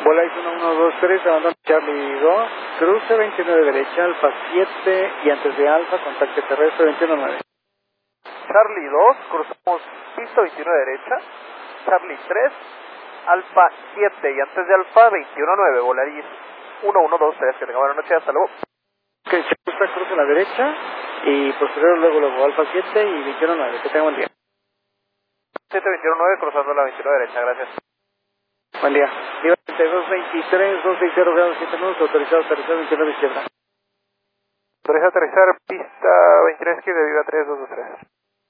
Volaris 1123, abandona Charlie 2, cruce 29 derecha, Alfa 7 y antes de Alfa, contacto terrestre 219. Charlie 2, cruzamos pista 29 derecha, Charlie 3, Alfa 7 y antes de Alfa 219, Volaris 1123, que tenga buena noche, hasta luego. Ok, está cruce a la derecha y posterior luego Alfa 7 y 219, que tenga buen día. 729 cruzando la 29 derecha, gracias. Buen día. Viva 223, 260 grados 7 minutos, autorizado a aterrizar 29 izquierda. Autoriza aterrizar pista 23 que de Viva 3223.